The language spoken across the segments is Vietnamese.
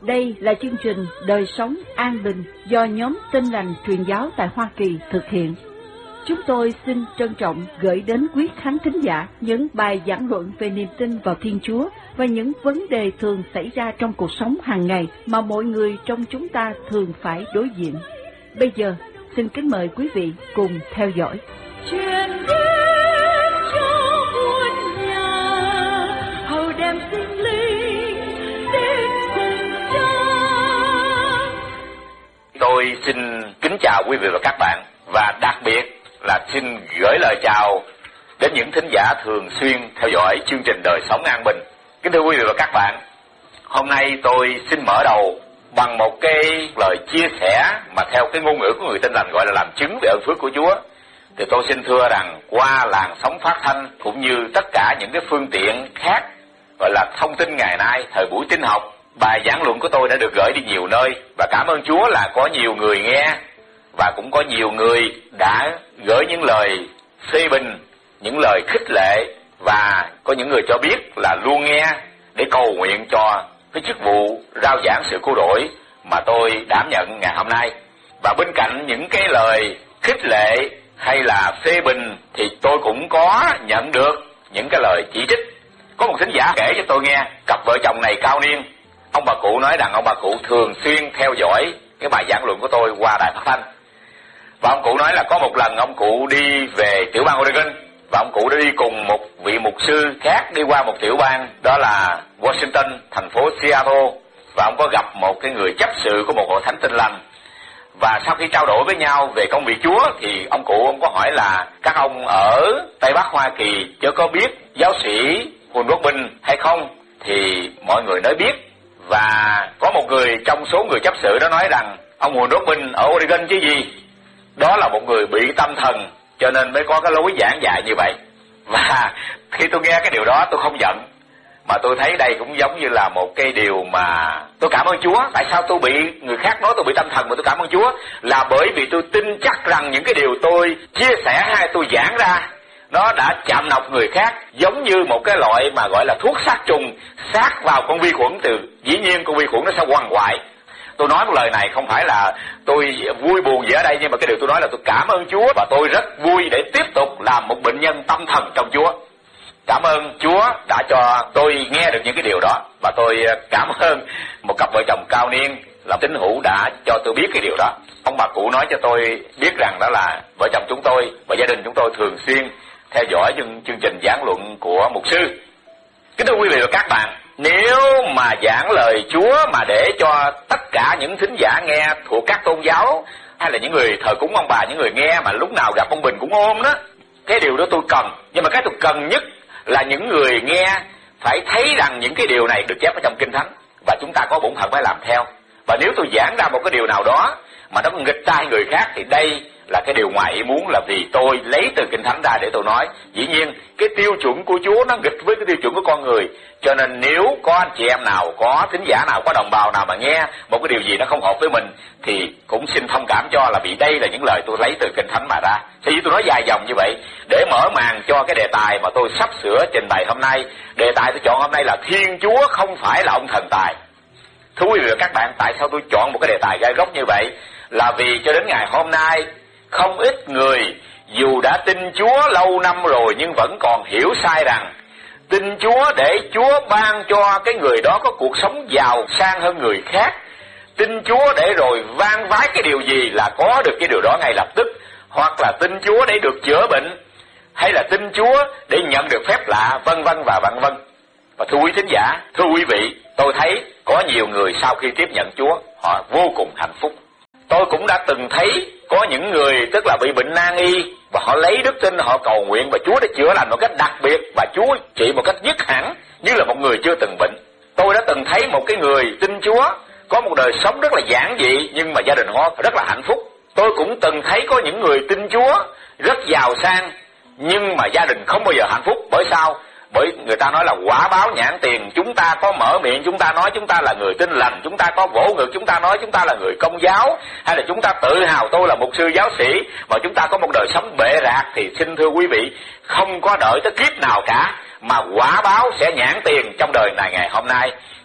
Đây là chương trình Đời sống an bình do nhóm Tin Lành Truyền giáo tại Hoa Kỳ thực hiện. Chúng tôi xin trân trọng gửi đến quý khán thính giả những bài giảng luận về niềm tin vào Thiên Chúa và những vấn đề thường xảy ra trong cuộc sống hàng ngày mà mọi người trong chúng ta thường phải đối diện. Bây giờ, xin kính mời quý vị cùng theo dõi. Truyền đến cho muôn nhà, hầu đem sinh linh đến cùng cha. Tôi xin kính chào quý vị và các bạn, và đặc biệt là xin gửi lời chào đến những thính giả thường xuyên theo dõi chương trình Đời sống an bình. Kính thưa quý vị và các bạn, hôm nay tôi xin mở đầu bằng một cái lời chia sẻ mà theo cái ngôn ngữ của người Tin Lành gọi là làm chứng về ơn phước của Chúa. Thì tôi xin thưa rằng qua làn sóng phát thanh cũng như tất cả những cái phương tiện khác gọi là thông tin ngày nay, thời buổi tin học, bài giảng luận của tôi đã được gửi đi nhiều nơi, và cảm ơn Chúa là có nhiều người nghe và cũng có nhiều người đã gửi những lời phê bình, những lời khích lệ, và có những người cho biết là luôn nghe để cầu nguyện cho cái chức vụ rao giảng sự cứu rỗi mà tôi đảm nhận ngày hôm nay. Và bên cạnh những cái lời khích lệ hay là phê bình thì tôi cũng có nhận được những cái lời chỉ trích. Có một thính giả kể cho tôi nghe, cặp vợ chồng này cao niên, ông bà cụ nói rằng ông bà cụ thường xuyên theo dõi cái bài giảng luận của tôi qua đài phát thanh. Và ông cụ nói là có một lần ông cụ đi về tiểu bang Oregon, và ông cụ đã đi cùng một vị mục sư khác đi qua một tiểu bang đó là Washington, thành phố Seattle, và ông có gặp một cái người chấp sự của một hội thánh Tin Lành. Và sau khi trao đổi với nhau về công việc Chúa thì ông có hỏi là các ông ở Tây Bắc Hoa Kỳ chứ có biết giáo sĩ Huỳnh Quốc Bình hay không? Thì mọi người nói biết, và có một người trong số người chấp sự đó nói rằng ông Huỳnh Quốc Bình ở Oregon chứ gì, đó là một người bị tâm thần cho nên mới có cái lối giảng dạy như vậy. Và khi tôi nghe cái điều đó tôi không giận, mà tôi thấy đây cũng giống như là một cái điều mà tôi cảm ơn Chúa. Tại sao tôi bị người khác nói tôi bị tâm thần mà tôi cảm ơn Chúa? Là bởi vì tôi tin chắc rằng những cái điều tôi chia sẻ hay tôi giảng ra nó đã chạm nọc người khác, giống như một cái loại mà gọi là thuốc sát trùng sát vào con vi khuẩn, từ dĩ nhiên con vi khuẩn nó sẽ quằn quại. Tôi nói một lời này không phải là tôi vui buồn gì ở đây, nhưng mà cái điều tôi nói là tôi cảm ơn Chúa, và tôi rất vui để tiếp tục làm một bệnh nhân tâm thần trong Chúa. Cảm ơn Chúa đã cho tôi nghe được những cái điều đó, và tôi cảm ơn một cặp vợ chồng cao niên làm tín hữu đã cho tôi biết cái điều đó. Ông bà cụ nói cho tôi biết rằng đó là vợ chồng chúng tôi và gia đình chúng tôi thường xuyên theo dõi chương trình giảng luận của mục sư. Kính thưa quý vị và các bạn, nếu mà giảng lời Chúa mà để cho tất cả những thính giả nghe thuộc các tôn giáo hay là những người thờ cúng ông bà, những người nghe mà lúc nào gặp ông Bình cũng ôm đó, cái điều đó tôi cần. Nhưng mà cái tôi cần nhất là những người nghe phải thấy rằng những cái điều này được chép ở trong Kinh Thánh và chúng ta có bổn phận phải làm theo. Và nếu tôi giảng ra một cái điều nào đó mà nó nghịch tai người khác thì đây là cái điều ngoài ý muốn, là vì tôi lấy từ Kinh Thánh ra để tôi nói. Dĩ nhiên cái tiêu chuẩn của Chúa nó nghịch với cái tiêu chuẩn của con người, cho nên nếu có anh chị em nào, có thính giả nào, có đồng bào nào mà nghe một cái điều gì nó không hợp với mình thì cũng xin thông cảm cho, là vì đây là những lời tôi lấy từ Kinh Thánh mà ra. Thì tôi nói dài dòng như vậy để mở màn cho cái đề tài mà tôi sắp sửa trình bày hôm nay. Đề tài tôi chọn hôm nay là Thiên Chúa không phải là ông thần tài. Thưa quý vị và các bạn, tại sao tôi chọn một cái đề tài gai góc như vậy? Là vì cho đến ngày hôm nay không ít người dù đã tin Chúa lâu năm rồi nhưng vẫn còn hiểu sai rằng tin Chúa để Chúa ban cho cái người đó có cuộc sống giàu sang hơn người khác. Tin Chúa để rồi van vái cái điều gì là có được cái điều đó ngay lập tức, hoặc là tin Chúa để được chữa bệnh, hay là tin Chúa để nhận được phép lạ, vân vân và vân vân. Và thưa quý thính giả, thưa quý vị, tôi thấy có nhiều người sau khi tiếp nhận Chúa họ vô cùng hạnh phúc. Tôi cũng đã từng thấy có những người tức là bị bệnh nan y và họ lấy đức tin họ cầu nguyện và Chúa đã chữa lành một cách đặc biệt, và Chúa trị một cách dứt hẳn như là một người chưa từng bệnh. Tôi đã từng thấy một cái người tin Chúa có một đời sống rất là giản dị nhưng mà gia đình họ rất là hạnh phúc. Tôi cũng từng thấy có những người tin Chúa rất giàu sang nhưng mà gia đình không bao giờ hạnh phúc. Bởi sao? Bởi người ta nói là quả báo nhãn tiền. Chúng ta có mở miệng chúng ta nói chúng ta là người Tin Lành, chúng ta có vỗ ngực chúng ta nói chúng ta là người Công giáo, hay là chúng ta tự hào tôi là mục sư giáo sĩ, mà chúng ta có một đời sống bệ rạc, thì xin thưa quý vị, không có đợi tới kiếp nào cả mà quả báo sẽ nhãn tiền trong đời này ngày hôm nay.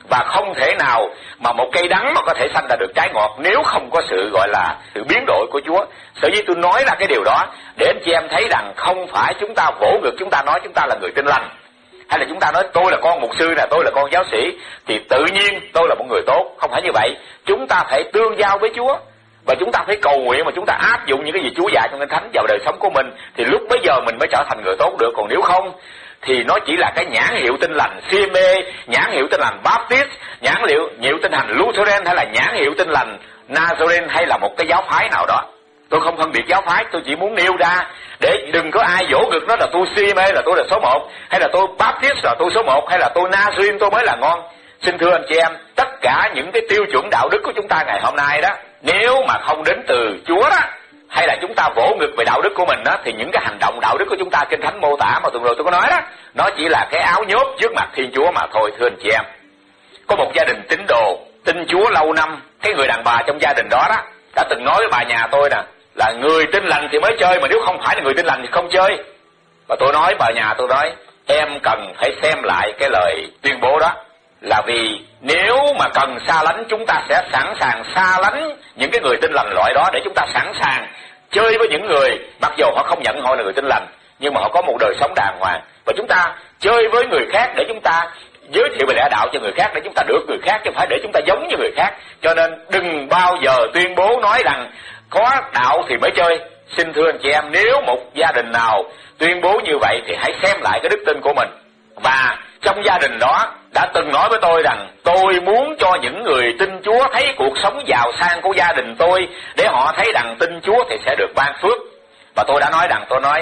và không thể nào mà một cây đắng mà có thể sanh ra được trái ngọt nếu không có sự gọi là sự biến đổi của Chúa. Sở dĩ tôi nói ra cái điều đó để anh chị em thấy rằng không phải chúng ta vỗ ngực chúng ta nói chúng ta là người Tin Lành, hay là chúng ta nói tôi là con mục sư nè, tôi là con giáo sĩ thì tự nhiên tôi là một người tốt. Không phải như vậy. Chúng ta phải tương giao với Chúa và chúng ta phải cầu nguyện, mà chúng ta áp dụng những cái gì Chúa dạy trong Kinh Thánh vào đời sống của mình, thì lúc bấy giờ mình mới trở thành người tốt được. Còn nếu không thì nó chỉ là cái nhãn hiệu Tin Lành CME, nhãn hiệu Tin Lành Baptist, nhãn hiệu Tin Lành Lutheran, hay là nhãn hiệu Tin Lành Nazarene, hay là một cái giáo phái nào đó. Tôi không phân biệt giáo phái, tôi chỉ muốn nêu ra để đừng có ai vỗ ngực nói là tôi CME là tôi là số 1, hay là tôi Baptist là tôi số 1, hay là tôi Nazarene tôi mới là ngon. Xin thưa anh chị em, tất cả những cái tiêu chuẩn đạo đức của chúng ta ngày hôm nay đó, nếu mà không đến từ Chúa đó, hay là chúng ta vỗ ngực về đạo đức của mình đó, thì những cái hành động đạo đức của chúng ta Kinh Thánh mô tả mà tuần rồi tôi có nói đó, nó chỉ là cái áo nhốt trước mặt Thiên Chúa mà thôi. Thưa anh chị em, có một gia đình tín đồ tin Chúa lâu năm, cái người đàn bà trong gia đình đó đó đã từng nói với bà nhà tôi nè, là người Tin Lành thì mới chơi, mà nếu không phải là người Tin Lành thì không chơi. Và tôi nói bà nhà tôi nói em cần phải xem lại cái lời tuyên bố đó, là vì nếu mà cần xa lánh, chúng ta sẽ sẵn sàng xa lánh những cái người Tin Lành loại đó, để chúng ta sẵn sàng chơi với những người mặc dù họ không nhận họ là người Tin Lành nhưng mà họ có một đời sống đàng hoàng, và chúng ta chơi với người khác để chúng ta giới thiệu về lẽ đạo cho người khác, để chúng ta được người khác chứ không phải để chúng ta giống như người khác. Cho nên đừng bao giờ tuyên bố nói rằng có đạo thì mới chơi. Xin thưa anh chị em, nếu một gia đình nào tuyên bố như vậy thì hãy xem lại cái đức tin của mình. Và trong gia đình đó đã từng nói với tôi rằng tôi muốn cho những người tin Chúa thấy cuộc sống giàu sang của gia đình tôi, để họ thấy rằng tin Chúa thì sẽ được ban phước. Và tôi đã nói rằng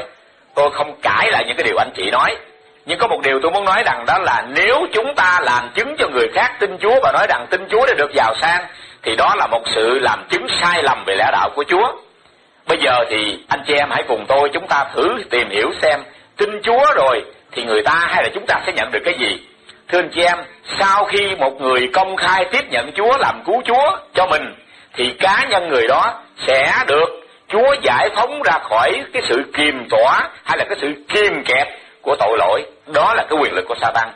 tôi không cãi lại những cái điều anh chị nói, nhưng có một điều tôi muốn nói rằng đó là nếu chúng ta làm chứng cho người khác tin Chúa và nói rằng tin Chúa để được giàu sang, thì đó là một sự làm chứng sai lầm về lẽ đạo của Chúa. Bây giờ thì anh chị em hãy cùng tôi chúng ta thử tìm hiểu xem tin Chúa rồi thì người ta hay là chúng ta sẽ nhận được cái gì. Thưa anh chị em, sau khi một người công khai tiếp nhận Chúa làm cứu Chúa cho mình, thì cá nhân người đó sẽ được Chúa giải phóng ra khỏi cái sự kiềm tỏa hay là cái sự kiềm kẹp của tội lỗi. Đó là cái quyền lực của Sa-tan.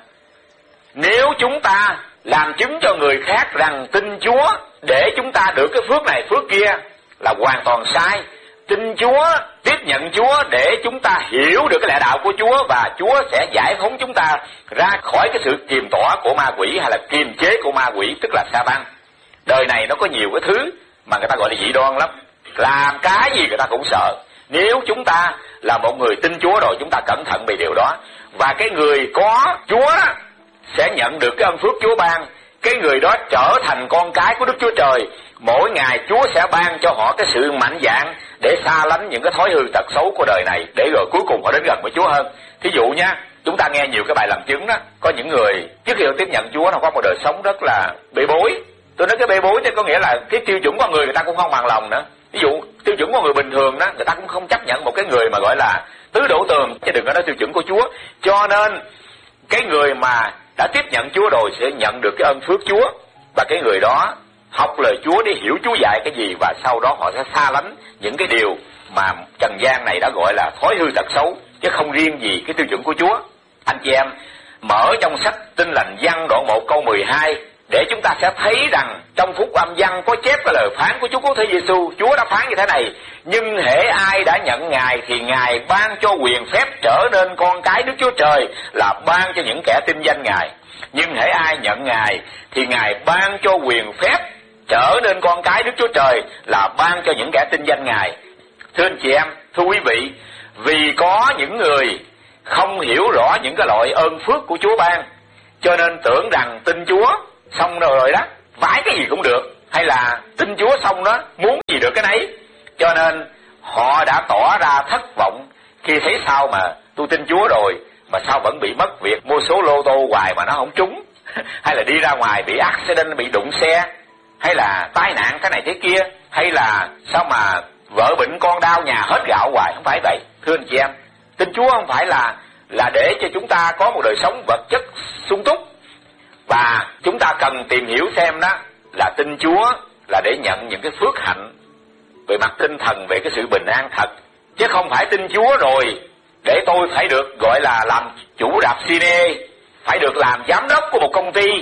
Nếu chúng ta làm chứng cho người khác rằng tin Chúa để chúng ta được cái phước này phước kia là hoàn toàn sai. Tin Chúa, tiếp nhận Chúa để chúng ta hiểu được cái lẽ đạo của Chúa, và Chúa sẽ giải phóng chúng ta ra khỏi cái sự kiềm tỏa của ma quỷ hay là kiềm chế của ma quỷ, tức là Sa-tan. Đời này nó có nhiều cái thứ mà người ta gọi là dị đoan lắm, làm cái gì người ta cũng sợ. Nếu chúng ta là một người tin Chúa rồi, chúng ta cẩn thận về điều đó. Và cái người có Chúa đó sẽ nhận được cái ân phước Chúa ban. Cái người đó trở thành con cái của Đức Chúa Trời. Mỗi ngày Chúa sẽ ban cho họ cái sự mạnh dạn để xa lánh những cái thói hư tật xấu của đời này, để rồi cuối cùng họ đến gần với Chúa hơn. Thí dụ nha, chúng ta nghe nhiều cái bài làm chứng đó, có những người trước khi họ tiếp nhận Chúa nó có một đời sống rất là bê bối. Tôi nói cái bê bối thì có nghĩa là cái tiêu chuẩn con người ta cũng không bằng lòng nữa. Ví dụ tiêu chuẩn của người bình thường đó, người ta cũng không chấp nhận một cái người mà gọi là tứ đổ tường, chứ đừng có nói tiêu chuẩn của Chúa. Cho nên cái người mà đã tiếp nhận Chúa rồi sẽ nhận được cái ân phước Chúa, và cái người đó học lời Chúa để hiểu Chúa dạy cái gì, và sau đó họ sẽ xa lánh những cái điều mà trần gian này đã gọi là thói hư tật xấu, chứ không riêng gì cái tiêu chuẩn của Chúa. Anh chị em mở trong sách Tin Lành Giăng đoạn 1 câu 12 để chúng ta sẽ thấy rằng trong Phúc Âm Giăng có chép cái lời phán của Chúa Cứu Thế Giêsu. Chúa đã phán như thế này: nhưng hễ ai đã nhận Ngài thì Ngài ban cho quyền phép trở nên con cái Đức Chúa Trời, là ban cho những kẻ tin danh Ngài. Nhưng hễ ai nhận Ngài thì Ngài ban cho quyền phép trở nên con cái Đức Chúa Trời, là ban cho những kẻ tin danh Ngài. Thưa anh chị em, thưa quý vị, vì có những người không hiểu rõ những cái loại ơn phước của Chúa ban, cho nên tưởng rằng tin Chúa xong rồi đó, vái cái gì cũng được, hay là tin Chúa xong đó, muốn gì được cái nấy. Cho nên họ đã tỏ ra thất vọng khi thấy sao mà tôi tin Chúa rồi mà sao vẫn bị mất việc, mua số lô tô hoài mà nó không trúng hay là đi ra ngoài bị accident, bị đụng xe, hay là tai nạn thế này thế kia, hay là sao mà vợ bệnh con đau nhà hết gạo hoài. Không phải vậy. Thưa anh chị em, tin Chúa không phải là để cho chúng ta có một đời sống vật chất sung túc, và chúng ta cần tìm hiểu xem đó là tin Chúa là để nhận những cái phước hạnh về mặt tinh thần, về cái sự bình an thật, chứ không phải tin Chúa rồi để tôi phải được gọi là làm chủ rạp cine, phải được làm giám đốc của một công ty,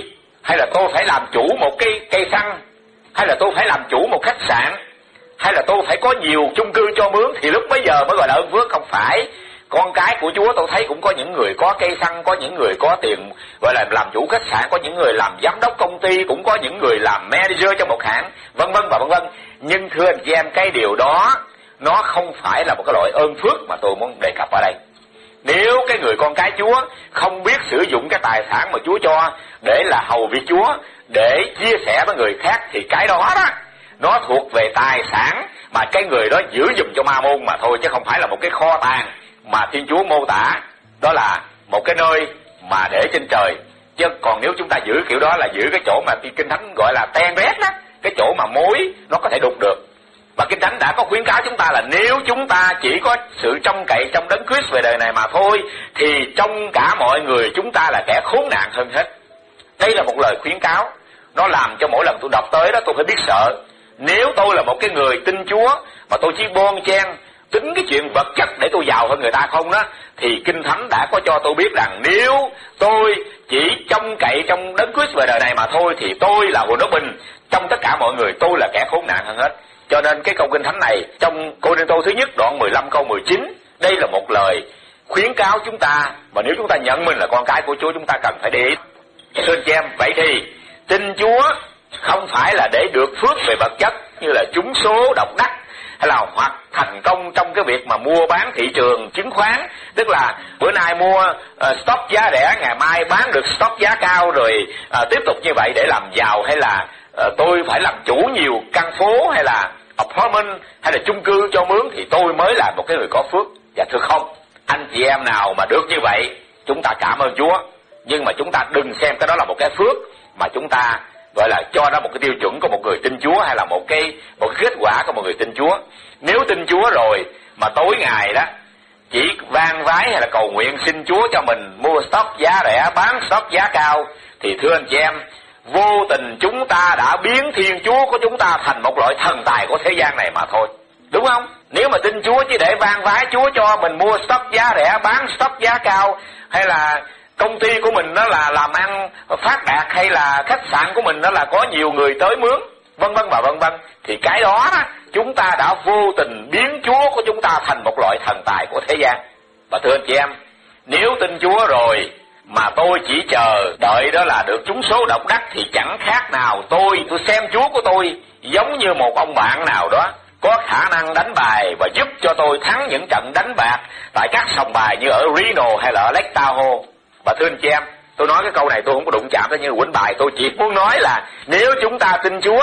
hay là tôi phải làm chủ một cái cây xăng, hay là tôi phải làm chủ một khách sạn, hay là tôi phải có nhiều chung cư cho mướn thì lúc bấy giờ mới gọi là ơn phước. Không phải. Con cái của Chúa tôi thấy cũng có những người có cây xăng, có những người có tiền gọi là làm chủ khách sạn, có những người làm giám đốc công ty, cũng có những người làm manager trong một hãng, vân vân và vân vân. Nhưng thưa anh chị em, cái điều đó nó không phải là một cái loại ơn phước mà tôi muốn đề cập ở đây. Nếu cái người con cái Chúa không biết sử dụng cái tài sản mà Chúa cho để là hầu việc Chúa, để chia sẻ với người khác, thì cái đó nó thuộc về tài sản mà cái người đó giữ giùm cho ma môn mà thôi, chứ không phải là một cái kho tàng mà Thiên Chúa mô tả đó là một cái nơi mà để trên trời. Chứ còn nếu chúng ta giữ kiểu đó là giữ cái chỗ mà Kinh Thánh gọi là ten rét đó, cái chỗ mà mối nó có thể đục được. Và Kinh Thánh đã có khuyến cáo chúng ta là nếu chúng ta chỉ có sự trông cậy trong Đấng Christ về đời này mà thôi, thì trong cả mọi người chúng ta là kẻ khốn nạn hơn hết. Đây là một lời khuyến cáo, nó làm cho mỗi lần tôi đọc tới đó tôi phải biết sợ. Nếu tôi là một cái người tin Chúa mà tôi chỉ bon chen tính cái chuyện vật chất để tôi giàu hơn người ta không đó, thì Kinh Thánh đã có cho tôi biết rằng nếu tôi chỉ trông cậy trong Đấng Christ về đời này mà thôi, thì tôi là Hồ Đốc Bình, trong tất cả mọi người tôi là kẻ khốn nạn hơn hết. Cho nên cái câu Kinh Thánh này trong Cô-rinh-tô thứ nhất đoạn 15 câu 19, đây là một lời khuyến cáo chúng ta, mà nếu chúng ta nhận mình là con cái của Chúa chúng ta cần phải để ý. Thưa anh chị em, vậy thì tin Chúa không phải là để được phước về vật chất như là trúng số, độc đắc, hay là hoặc thành công trong cái việc mà mua bán thị trường chứng khoán, tức là bữa nay mua stock giá rẻ, ngày mai bán được stock giá cao, rồi tiếp tục như vậy để làm giàu, hay là tôi phải làm chủ nhiều căn phố hay là apartment hay là chung cư cho mướn thì tôi mới là một cái người có phước. Dạ thưa không, anh chị em nào mà được như vậy chúng ta cảm ơn Chúa, nhưng mà chúng ta đừng xem cái đó là một cái phước mà chúng ta gọi là cho đó một cái tiêu chuẩn của một người tin Chúa, hay là một cái kết quả của một người tin Chúa. Nếu tin Chúa rồi mà tối ngày đó chỉ van vái hay là cầu nguyện xin Chúa cho mình mua stock giá rẻ, bán stock giá cao, thì thưa anh chị em, vô tình chúng ta đã biến Thiên Chúa của chúng ta thành một loại thần tài của thế gian này mà thôi, đúng không? Nếu mà tin Chúa chỉ để van vái Chúa cho mình mua stock giá rẻ, bán stock giá cao, hay là công ty của mình đó là làm ăn phát đạt, hay là khách sạn của mình đó là có nhiều người tới mướn, vân vân và vân vân, thì cái đó chúng ta đã vô tình biến Chúa của chúng ta thành một loại thần tài của thế gian. Và thưa anh chị em, nếu tin Chúa rồi mà tôi chỉ chờ đợi đó là được trúng số độc đắc, thì chẳng khác nào tôi xem Chúa của tôi giống như một ông bạn nào đó có khả năng đánh bài và giúp cho tôi thắng những trận đánh bạc tại các sòng bài như ở Reno hay là ở Lake Tahoe. Và thưa anh chị em, tôi nói cái câu này tôi không có đụng chạm tới như quýnh bài, tôi chỉ muốn nói là nếu chúng ta tin Chúa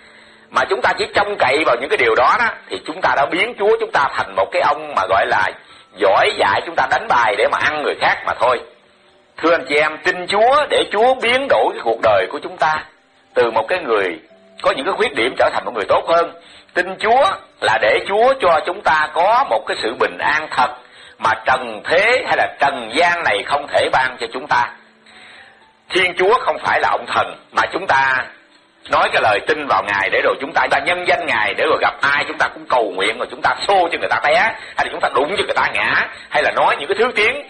mà chúng ta chỉ trông cậy vào những cái điều đó thì chúng ta đã biến Chúa chúng ta thành một cái ông mà gọi là giỏi dạy chúng ta đánh bài để mà ăn người khác mà thôi. Thưa anh chị em, tin Chúa để Chúa biến đổi cái cuộc đời của chúng ta từ một cái người có những cái khuyết điểm trở thành một người tốt hơn. Tin Chúa là để Chúa cho chúng ta có một cái sự bình an thật mà trần thế hay là trần gian này không thể ban cho chúng ta. Thiên Chúa không phải là ông thần mà chúng ta nói cái lời tin vào Ngài để rồi chúng ta nhân danh Ngài, để rồi gặp ai chúng ta cũng cầu nguyện, rồi chúng ta xô cho người ta té, hay là chúng ta đụng cho người ta ngã, hay là nói những cái thứ tiếng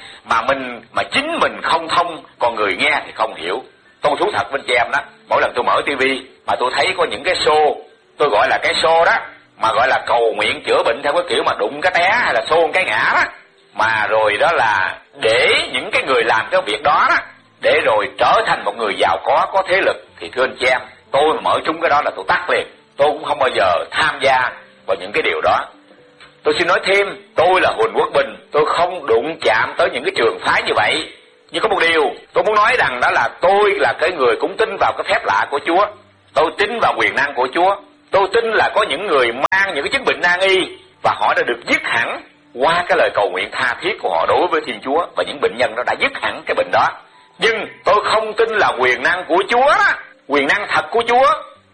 mà chính mình không thông, còn người nghe thì không hiểu. Tôi thú thật với anh chị em đó, mỗi lần tôi mở tivi mà tôi thấy có những cái show, tôi gọi là cái show đó mà gọi là cầu nguyện chữa bệnh theo cái kiểu mà đụng cái té hay là xô cái ngã đó, mà rồi đó là để những cái người làm cái việc đó để rồi trở thành một người giàu có thế lực, thì thưa anh chị em, tôi mà mở trúng cái đó là tôi tắt liền. Tôi cũng không bao giờ tham gia vào những cái điều đó. Tôi xin nói thêm, tôi là Huỳnh Quốc Bình, tôi không đụng chạm tới những cái trường phái như vậy. Nhưng có một điều tôi muốn nói rằng đó là tôi là cái người cũng tin vào cái phép lạ của Chúa. Tôi tin vào quyền năng của Chúa. Tôi tin là có những người mang những cái chứng bệnh nan y và họ đã được dứt hẳn qua cái lời cầu nguyện tha thiết của họ đối với Thiên Chúa, và những bệnh nhân đó đã dứt hẳn cái bệnh đó. Nhưng tôi không tin là quyền năng của Chúa đó, quyền năng thật của Chúa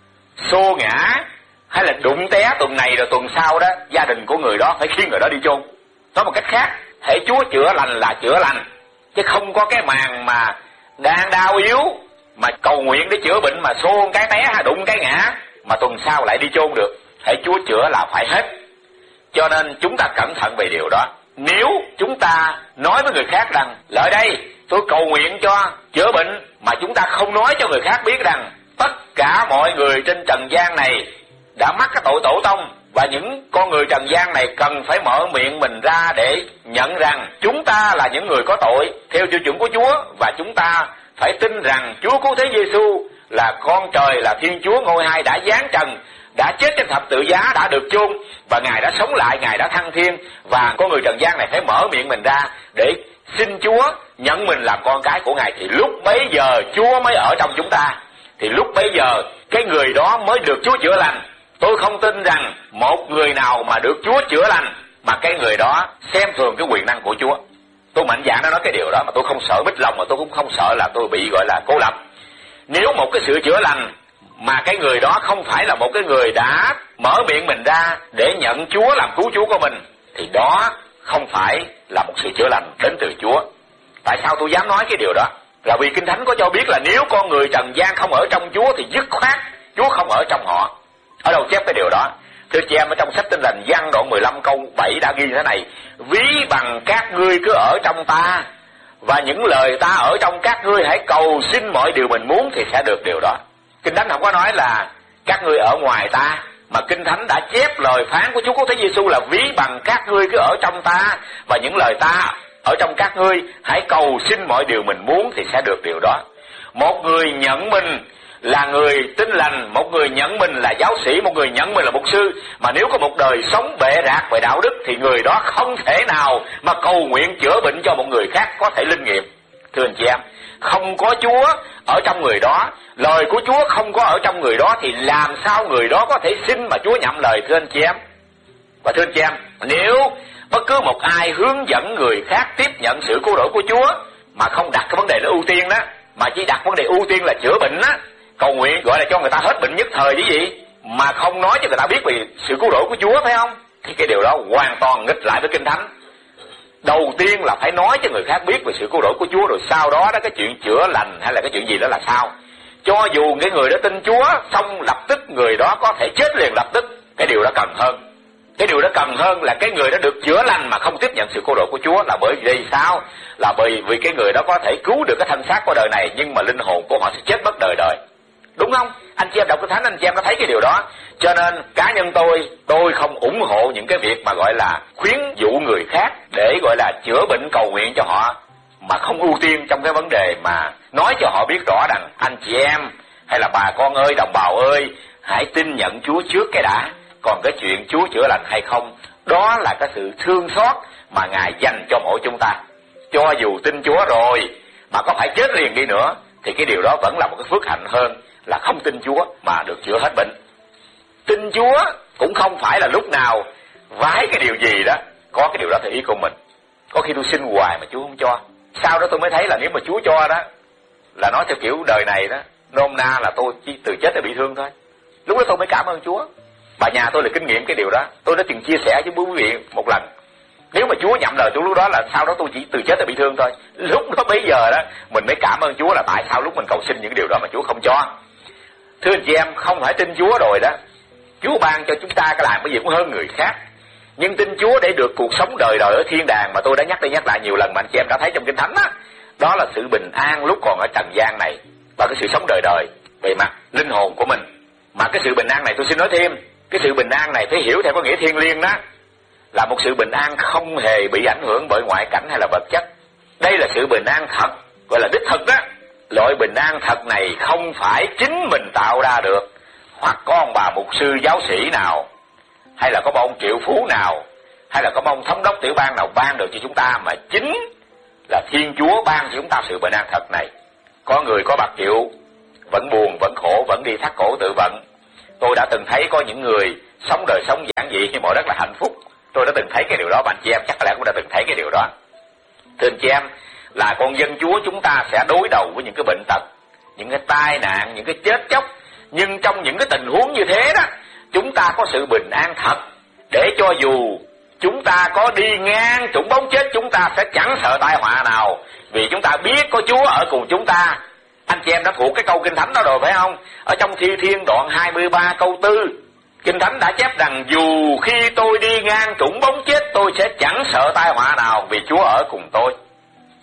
xô ngã hay là đụng té tuần này rồi tuần sau đó gia đình của người đó phải khiêng người đó đi chôn. Nói một cách khác, hễ Chúa chữa lành là chữa lành, chứ không có cái màn mà đang đau yếu mà cầu nguyện để chữa bệnh mà xô cái té hay đụng cái ngã mà tuần sau lại đi chôn được. Hễ Chúa chữa là phải hết. Cho nên chúng ta cẩn thận về điều đó. Nếu chúng ta nói với người khác rằng lợi đây tôi cầu nguyện cho chữa bệnh, mà chúng ta không nói cho người khác biết rằng tất cả mọi người trên trần gian này đã mắc cái tội tổ tông, và những con người trần gian này cần phải mở miệng mình ra để nhận rằng chúng ta là những người có tội theo tiêu chuẩn của Chúa, và chúng ta phải tin rằng Chúa Cứu Thế Giêsu là con trời, là Thiên Chúa ngôi hai, đã giáng trần, đã chết trên thập tự giá, đã được chôn, và Ngài đã sống lại, Ngài đã thăng thiên, và con người trần gian này phải mở miệng mình ra để xin Chúa nhận mình làm con cái của Ngài, thì lúc bấy giờ Chúa mới ở trong chúng ta, thì lúc bấy giờ cái người đó mới được Chúa chữa lành. Tôi không tin rằng một người nào mà được Chúa chữa lành mà cái người đó xem thường cái quyền năng của Chúa. Tôi mạnh dạn nói cái điều đó, mà tôi không sợ mít lòng, mà tôi cũng không sợ là tôi bị gọi là cô lập. Nếu một cái sự chữa lành mà cái người đó không phải là một cái người đã mở miệng mình ra để nhận Chúa làm cứu Chúa của mình, thì đó không phải là một sự chữa lành đến từ Chúa. Tại sao tôi dám nói cái điều đó? Là vì Kinh Thánh có cho biết là nếu con người trần gian không ở trong Chúa thì dứt khoát Chúa không ở trong họ. Ở đâu chép cái điều đó? Thưa chị em, ở trong sách Tin Lành Giăng đoạn 15 câu 7 đã ghi thế này: ví bằng các ngươi cứ ở trong ta, và những lời ta ở trong các ngươi, hãy cầu xin mọi điều mình muốn thì sẽ được điều đó. Kinh Thánh không có nói là các ngươi ở ngoài ta, mà Kinh Thánh đã chép lời phán của Chúa Cứu Thế Giêsu là ví bằng các ngươi cứ ở trong ta, và những lời ta ở trong các ngươi, hãy cầu xin mọi điều mình muốn thì sẽ được điều đó. Một người nhận mình là người Tin Lành, một người nhận mình là giáo sĩ, một người nhận mình là mục sư, mà nếu có một đời sống bệ rạc về đạo đức thì người đó không thể nào mà cầu nguyện chữa bệnh cho một người khác có thể linh nghiệm. Thưa anh chị em, không có Chúa ở trong người đó, lời của Chúa không có ở trong người đó, thì làm sao người đó có thể xin mà Chúa nhậm lời, thưa anh chị em? Và thưa anh chị em, nếu bất cứ một ai hướng dẫn người khác tiếp nhận sự cứu rỗi của Chúa mà không đặt cái vấn đề là ưu tiên đó, mà chỉ đặt vấn đề ưu tiên là chữa bệnh á, cầu nguyện gọi là cho người ta hết bệnh nhất thời chứ gì, mà không nói cho người ta biết về sự cứu rỗi của Chúa, phải không? Thì cái điều đó hoàn toàn nghịch lại với Kinh Thánh. Đầu tiên là phải nói cho người khác biết về sự cứu rỗi của Chúa, rồi sau đó cái chuyện chữa lành hay là cái chuyện gì đó là sao. Cho dù cái người đó tin Chúa xong lập tức người đó có thể chết liền lập tức, cái điều đó cần hơn. Cái điều đó cần hơn là cái người đó được chữa lành mà không tiếp nhận sự cứu rỗi của Chúa, là bởi vì sao? Là bởi vì cái người đó có thể cứu được cái thân xác của đời này, nhưng mà linh hồn của họ sẽ chết mất đời đời. Đúng không? Anh chị em đọc Kinh Thánh, anh chị em có thấy cái điều đó. Cho nên cá nhân tôi không ủng hộ những cái việc mà gọi là khuyến dụ người khác để gọi là chữa bệnh cầu nguyện cho họ, mà không ưu tiên trong cái vấn đề mà nói cho họ biết rõ rằng anh chị em hay là bà con ơi, đồng bào ơi, hãy tin nhận Chúa trước cái đã, còn cái chuyện Chúa chữa lành hay không, đó là cái sự thương xót mà Ngài dành cho mỗi chúng ta. Cho dù tin Chúa rồi mà có phải chết liền đi nữa thì cái điều đó vẫn là một cái phước hạnh hơn là không tin Chúa mà được chữa hết bệnh. Tin Chúa cũng không phải là lúc nào vái cái điều gì đó có cái điều đó theo ý của mình. Có khi tôi xin hoài mà Chúa không cho. Sau đó tôi mới thấy là nếu mà Chúa cho đó là nói theo kiểu đời này đó, nôm na là tôi chỉ từ chết để bị thương thôi. Lúc đó tôi mới cảm ơn Chúa. Bà nhà tôi là kinh nghiệm cái điều đó. Tôi đã từng chia sẻ với quý vị một lần. Nếu mà Chúa nhậm lời tôi lúc đó là sau đó tôi chỉ từ chết để bị thương thôi. Lúc đó bây giờ đó mình mới cảm ơn Chúa là tại sao lúc mình cầu xin những điều đó mà Chúa không cho. Thưa anh chị em, không phải tin Chúa rồi đó, Chúa ban cho chúng ta cái làm cái gì cũng hơn người khác. Nhưng tin Chúa để được cuộc sống đời đời ở thiên đàng mà tôi đã nhắc đi nhắc lại nhiều lần mà anh chị em đã thấy trong Kinh Thánh á, đó là sự bình an lúc còn ở trần gian này và cái sự sống đời đời về mặt linh hồn của mình. Mà cái sự bình an này tôi xin nói thêm, cái sự bình an này phải hiểu theo có nghĩa thiêng liêng đó, là một sự bình an không hề bị ảnh hưởng bởi ngoại cảnh hay là vật chất. Đây là sự bình an thật, gọi là đích thực đó. Loại bình an thật này không phải chính mình tạo ra được, hoặc có ông bà mục sư giáo sĩ nào, hay là có một ông triệu phú nào, hay là có một ông thống đốc tiểu bang nào ban được cho chúng ta, mà chính là Thiên Chúa ban cho chúng ta sự bình an thật này. Có người có bạc triệu vẫn buồn, vẫn khổ, vẫn đi thắt cổ tự vận. Tôi đã từng thấy có những người sống đời sống giản dị nhưng mà rất là hạnh phúc. Tôi đã từng thấy cái điều đó, và anh chị em chắc là cũng đã từng thấy cái điều đó. Thưa anh chị em, là con dân Chúa chúng ta sẽ đối đầu với những cái bệnh tật, những cái tai nạn, những cái chết chóc. Nhưng trong những cái tình huống như thế đó, chúng ta có sự bình an thật, để cho dù chúng ta có đi ngang trũng bóng chết, chúng ta sẽ chẳng sợ tai họa nào, vì chúng ta biết có Chúa ở cùng chúng ta. Anh chị em đã thuộc cái câu Kinh Thánh đó rồi phải không? Ở trong Thi Thiên đoạn 23 câu 4, Kinh Thánh đã chép rằng dù khi tôi đi ngang trũng bóng chết, tôi sẽ chẳng sợ tai họa nào, vì Chúa ở cùng tôi.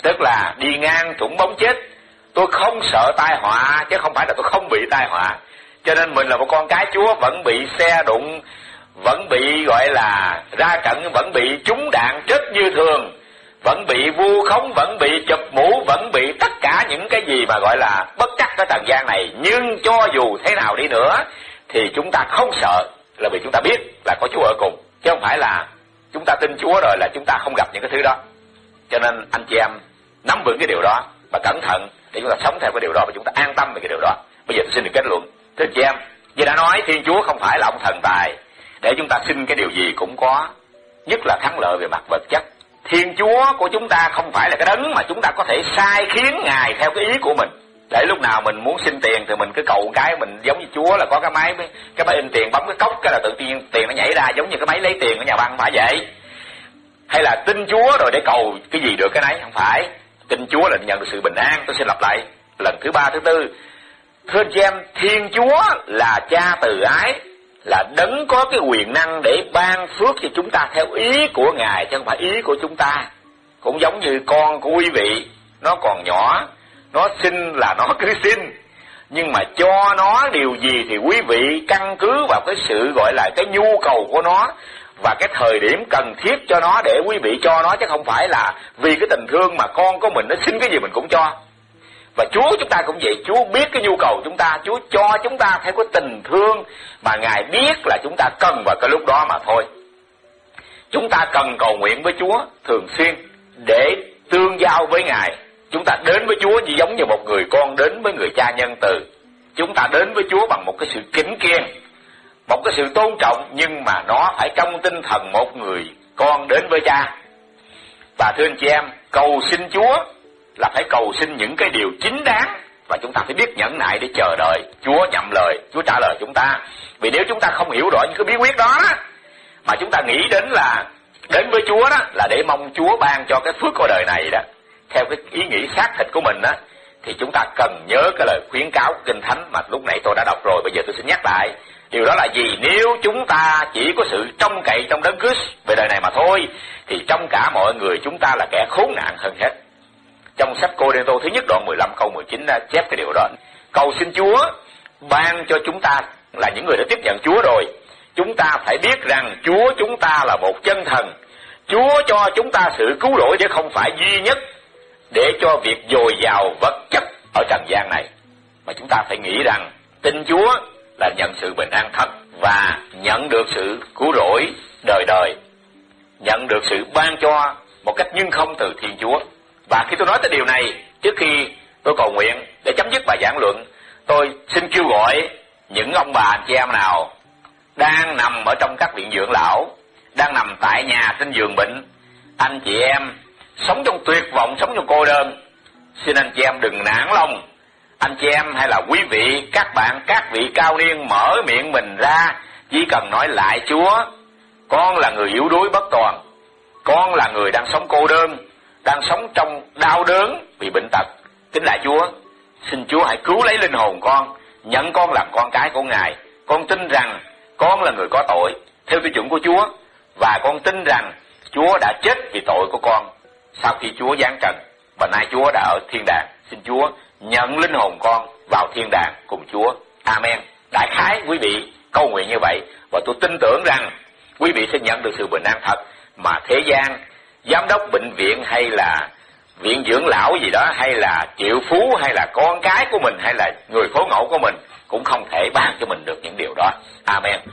tức là đi ngang trũng bóng chết. Tôi không sợ tai họa, chứ không phải là tôi không bị tai họa. Cho nên mình là một con cái Chúa vẫn bị xe đụng, vẫn bị gọi là ra trận, vẫn bị trúng đạn chết như thường, vẫn bị vu khống, vẫn bị chụp mũ, vẫn bị tất cả những cái gì mà gọi là bất trắc ở trần gian này. Nhưng cho dù thế nào đi nữa thì chúng ta không sợ, là vì chúng ta biết là có Chúa ở cùng, chứ không phải là chúng ta tin Chúa rồi là chúng ta không gặp những cái thứ đó. Cho nên anh chị em nắm vững cái điều đó và cẩn thận để chúng ta sống theo cái điều đó, và chúng ta an tâm về cái điều đó. Bây giờ tôi xin được kết luận. Thưa chị em, như đã nói, Thiên Chúa không phải là ông thần tài để chúng ta xin cái điều gì cũng có, nhất là thắng lợi về mặt vật chất. Thiên Chúa của chúng ta không phải là cái đấng mà chúng ta có thể sai khiến Ngài theo cái ý của mình. Để lúc nào mình muốn xin tiền thì mình cứ cầu cái, mình giống như Chúa là có cái máy in tiền, bấm cái cốc cái là tự nhiên tiền nó nhảy ra, giống như cái máy lấy tiền ở nhà băng, phải vậy? Hay là tin Chúa rồi để cầu cái gì được cái nấy? Không phải. Tin Chúa là nhận được sự bình an. Tôi xin lặp lại lần thứ 3, thứ 4. Thưa anh chị em, Thiên Chúa là Cha từ ái, là đấng có cái quyền năng để ban phước cho chúng ta theo ý của Ngài, chứ không phải ý của chúng ta. Cũng giống như con của quý vị, nó còn nhỏ, nó xin là nó cứ xin, nhưng mà cho nó điều gì thì quý vị căn cứ vào cái sự gọi là cái nhu cầu của nó và cái thời điểm cần thiết cho nó để quý vị cho nó, chứ không phải là vì cái tình thương mà con của mình nó xin cái gì mình cũng cho. Và Chúa chúng ta cũng vậy, Chúa biết cái nhu cầu chúng ta, Chúa cho chúng ta theo cái tình thương mà Ngài biết là chúng ta cần vào cái lúc đó mà thôi. Chúng ta cần cầu nguyện với Chúa thường xuyên để tương giao với Ngài. Chúng ta đến với Chúa như giống như một người con đến với người cha nhân từ. Chúng ta đến với Chúa bằng một cái sự kính kiêng, một cái sự tôn trọng, nhưng mà nó phải trong tinh thần một người con đến với cha. Và thưa anh chị em, cầu xin Chúa là phải cầu xin những cái điều chính đáng, và chúng ta phải biết nhẫn nại để chờ đợi Chúa nhậm lời, Chúa trả lời chúng ta. Vì nếu chúng ta không hiểu rõ những cái bí quyết đó mà chúng ta nghĩ đến là đến với Chúa đó là để mong Chúa ban cho cái phước của đời này đó, theo cái ý nghĩ xác thịt của mình đó, thì chúng ta cần nhớ cái lời khuyến cáo của Kinh Thánh mà lúc nãy tôi đã đọc rồi. Bây giờ tôi xin nhắc lại. Điều đó là gì? Nếu chúng ta chỉ có sự trông cậy trong Đấng Christ về đời này mà thôi, thì trong cả mọi người chúng ta là kẻ khốn nạn hơn hết. Trong sách Cô-rinh-tô thứ nhất đoạn 15 câu 19 đã chép cái điều đó. Cầu xin Chúa ban cho chúng ta là những người đã tiếp nhận Chúa rồi. Chúng ta phải biết rằng Chúa chúng ta là một chân thần. Chúa cho chúng ta sự cứu rỗi để không phải duy nhất để cho việc dồi dào vật chất ở trần gian này, mà chúng ta phải nghĩ rằng tin Chúa là nhận sự bình an thật và nhận được sự cứu rỗi đời đời, nhận được sự ban cho một cách nhưng không từ Thiên Chúa. Và khi tôi nói tới điều này, trước khi tôi cầu nguyện để chấm dứt bài giảng luận, tôi xin kêu gọi những ông bà anh chị em nào đang nằm ở trong các viện dưỡng lão, đang nằm tại nhà trên giường bệnh, anh chị em sống trong tuyệt vọng, sống trong cô đơn, xin anh chị em đừng nản lòng. Anh chị em hay là quý vị, các bạn, các vị cao niên mở miệng mình ra, chỉ cần nói lại Chúa, con là người yếu đuối bất toàn, con là người đang sống cô đơn, đang sống trong đau đớn vì bệnh tật. Kính lạy Chúa, xin Chúa hãy cứu lấy linh hồn con, nhận con làm con cái của Ngài. Con tin rằng con là người có tội theo tiêu chuẩn của Chúa, và con tin rằng Chúa đã chết vì tội của con sau khi Chúa giáng trần, và nay Chúa đã ở thiên đàng. Xin Chúa nhận linh hồn con vào thiên đàng cùng Chúa. Amen. Đại khái quý vị câu nguyện như vậy, và tôi tin tưởng rằng quý vị sẽ nhận được sự bình an thật mà thế gian, giám đốc bệnh viện hay là viện dưỡng lão gì đó, hay là triệu phú, hay là con cái của mình, hay là người phối ngẫu của mình cũng không thể ban cho mình được những điều đó. Amen.